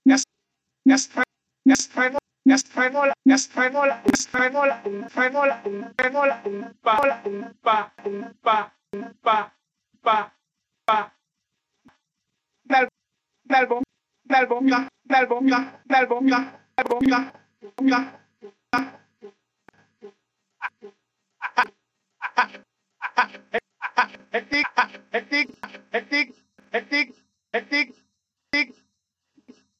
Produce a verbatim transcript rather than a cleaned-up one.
yes, yes, yes, tremor, yes, tremor, yes, tremor, yes, tremor, tremor, tremor, pa, pa, pa, pa, pa, pa, dal, dal bom, dal bom, dal bom, dal bom, dal bom, dal bom,